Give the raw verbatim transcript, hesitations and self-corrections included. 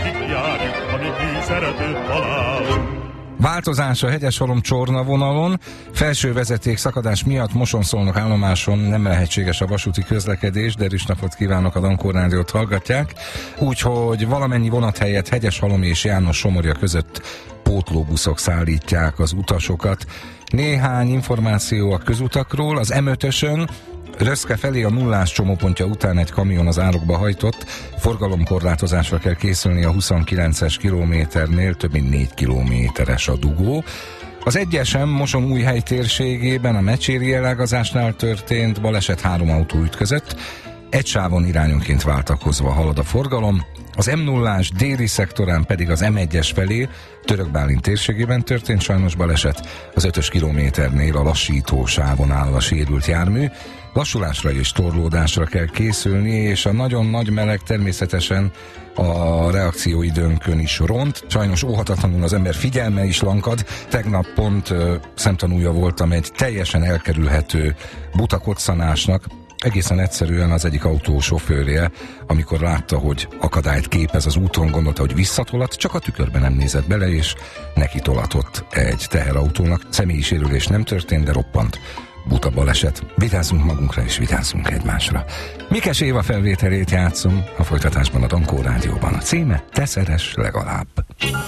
addig járjuk, amíg mi szeretőt találunk. Változás a Hegyeshalom-Csorna vonalon. Felső vezeték szakadás miatt Moson-Szolnok állomáson nem lehetséges a vasúti közlekedés, de erős napot kívánok, a Dankor Rádiót hallgatják. Úgyhogy valamennyi vonat helyett Hegyeshalom és János-Somorja között pótlóbuszok szállítják az utasokat. Néhány információ a közutakról. Az M ötösön Röszke felé a nullás csomópontja után egy kamion az árokba hajtott, forgalomkorlátozásra kell készülni a huszonkilences kilométernél, több mint négy kilométeres a dugó. Az egyesen Moson-Újhely térségében a Mecséri elágazásnál történt baleset, három autó ütközött, egy sávon irányonként váltakozva halad a forgalom. Az M nullás déli szektorán pedig az M egyes felé Török Bálint térségében történt sajnos baleset, az ötös kilométernél a lassító sávon áll a sérült jármű. Lassulásra és torlódásra kell készülni, és a nagyon nagy meleg természetesen a reakcióidőnkön is ront. Sajnos óhatatlanul az ember figyelme is lankad. Tegnap pont ö, szemtanúja voltam egy teljesen elkerülhető butakoccanásnak. Egészen egyszerűen az egyik autó sofőrje, amikor látta, hogy akadályt képez az úton, gondolta, hogy visszatolat, csak a tükörben nem nézett bele, és neki tolatott egy teherautónak. Személyi sérülés nem történt, de roppant buta baleset. Vigyázzunk magunkra és vigyázzunk egymásra. Mikes Éva felvételét játszom, a folytatásban a Dankor Rádióban. A címe Te szeress legalább.